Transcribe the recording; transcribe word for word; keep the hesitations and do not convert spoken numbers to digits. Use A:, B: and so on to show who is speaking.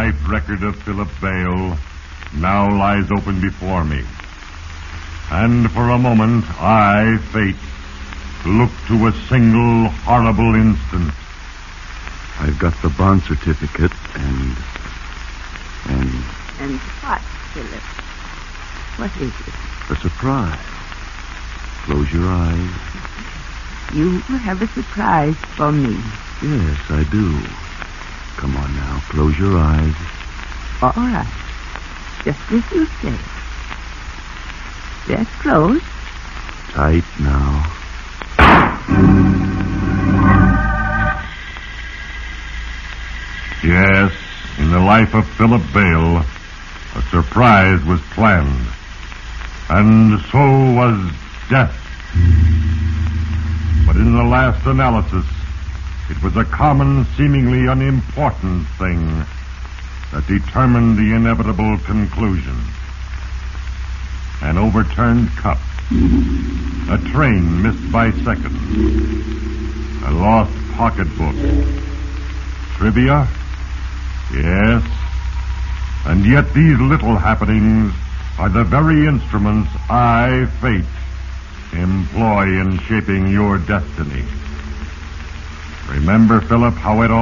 A: life record of Philip Bale now lies open before me. And for a moment, I, Fate, look to a single horrible instant.
B: I've got the bond certificate and... and...
C: And what, Philip? What is it?
B: a surprise. Close your eyes.
C: You have a surprise for me.
B: Yes, I do. Come on now, close your eyes.
C: All right. Just as you say. They're closed.
B: Tight now.
A: Yes, in the life of Philip Bale, a surprise was planned. And so was death. But in the last analysis, it was a common, seemingly unimportant thing that determined the inevitable conclusion. An overturned cup. A train missed by seconds. A lost pocketbook. Trivia? Yes. And yet these little happenings are the very instruments I, Fate, employ in shaping your destiny. Remember, Philip, how it all